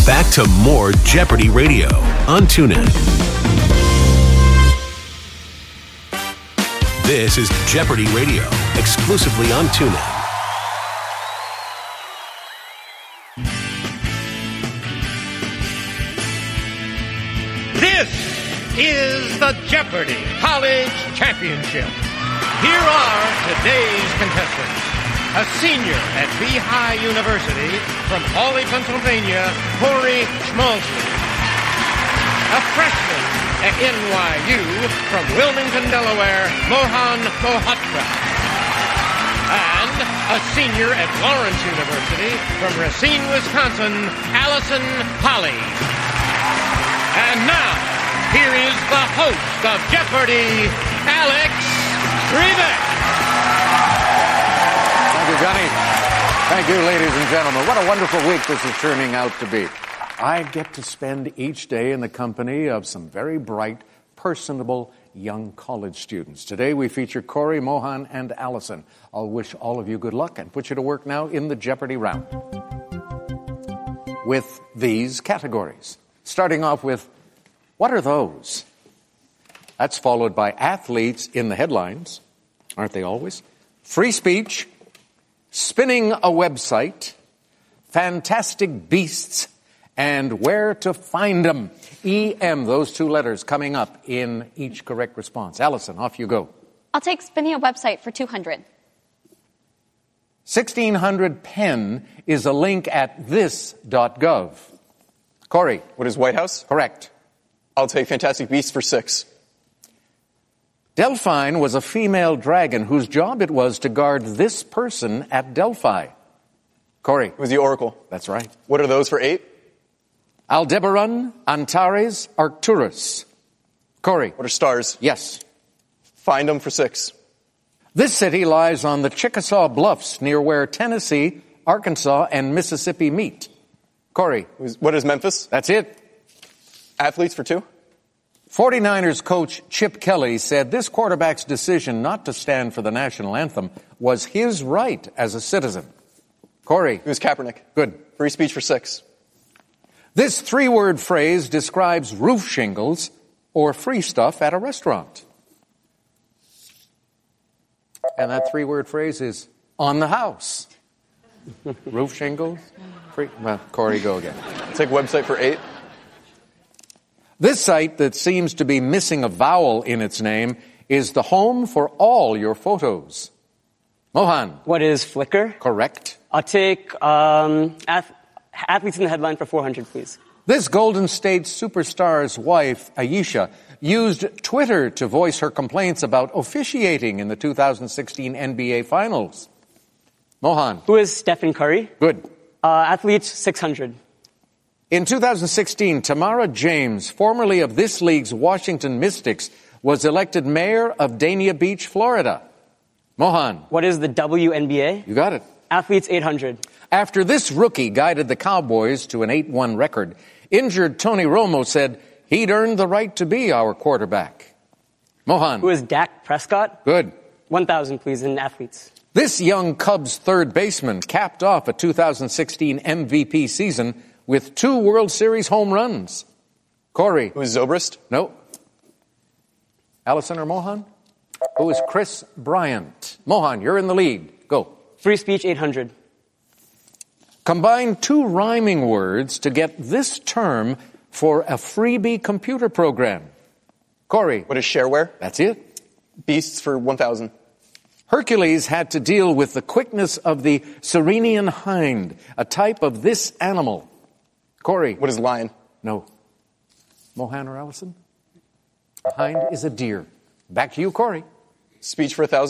Back to more Jeopardy Radio on TuneIn. This is Jeopardy Radio, exclusively on TuneIn. This is the Jeopardy College Championship. Here are today's contestants. A senior at Lehigh University from Hawley, Pennsylvania, Corey Schmalzley. A freshman at NYU from Wilmington, Delaware, Mohan Mohatra. And a senior at Lawrence University from Racine, Wisconsin, Allison Holly. And now, here is the host of Jeopardy, Alex Trebek. Thank you, Johnny. Thank you, ladies and gentlemen. What a wonderful week this is turning out to be. I get to spend each day in the company of some very bright, personable young college students. Today we feature Corey, Mohan, and Allison. I'll wish all of you good luck and put you to work now in the Jeopardy round with these categories. Starting off with, what are those? That's followed by athletes in the headlines. Aren't they always? Free speech, spinning a website, fantastic beasts, and where to find them. EM, those two letters coming up in each correct response. Allison, off you go. I'll take spinning a website for 200. 1600 pen is a link at this.gov. Corey. What is White House? Correct. I'll take Fantastic Beasts for 6. Delphine was a female dragon whose job it was to guard this person at Delphi. Corey. It was the Oracle. That's right. What are those for 8? Aldebaran, Antares, Arcturus. Corey. What are stars? Yes. Find them for 6. This city lies on the Chickasaw Bluffs near where Tennessee, Arkansas, and Mississippi meet. Corey. What is Memphis? That's it. Athletes for 2? 49ers coach Chip Kelly said this quarterback's decision not to stand for the national anthem was his right as a citizen. Corey. It was Kaepernick. Good. Free speech for 6. This 3-word phrase describes roof shingles or free stuff at a restaurant. And that 3-word phrase is on the house. Roof shingles, free. Well, Corey, go again. I'll take website for 8. This site that seems to be missing a vowel in its name is the home for all your photos. Mohan. What is Flickr? Correct. I'll take athletes in the headline for 400, please. This Golden State superstar's wife, Ayesha, used Twitter to voice her complaints about officiating in the 2016 NBA Finals. Mohan. Who is Stephen Curry? Good. Athletes, 600. In 2016, Tamara James, formerly of this league's Washington Mystics, was elected mayor of Dania Beach, Florida. Mohan. What is the WNBA? You got it. Athletes, 800. After this rookie guided the Cowboys to an 8-1 record, injured Tony Romo said he'd earned the right to be our quarterback. Mohan. Who is Dak Prescott? Good. 1,000, please, in athletes. This young Cubs third baseman capped off a 2016 MVP season with 2 World Series home runs. Corey. Who is Zobrist? No. Allison or Mohan? Who is Chris Bryant? Mohan, you're in the lead. Go. Free speech, 800. Combine 2 rhyming words to get this term for a freebie computer program. Corey. What is shareware? That's it. Beasts for 1,000. Hercules had to deal with the quickness of the Ceryneian hind, a type of this animal. Corey. What is lion? No. Mohan or Allison? A hind is a deer. Back to you, Corey. Speech for 1,000.